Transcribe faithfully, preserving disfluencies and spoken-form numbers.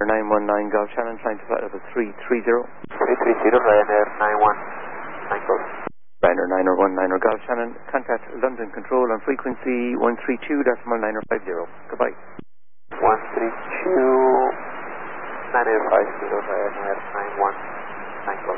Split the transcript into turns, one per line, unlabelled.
nine one nine Golf Shannon, flying to flight level three three zero.
three three zero, Ryanair nine one nine Golf.
Ryanair nine one nine Golf Shannon, contact London Control on frequency one three two decimal nine five zero. Goodbye.
one three two nine five zero, Ryanair nine one nine Golf.